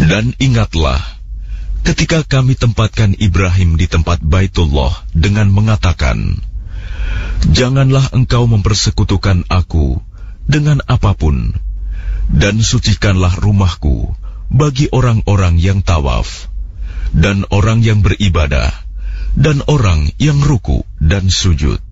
Dan ingatlah, ketika kami tempatkan Ibrahim di tempat Baitullah dengan mengatakan, janganlah engkau mempersekutukan aku dengan apapun, dan sucikanlah rumahku bagi orang-orang yang tawaf, dan orang yang beribadah, dan orang yang ruku dan sujud.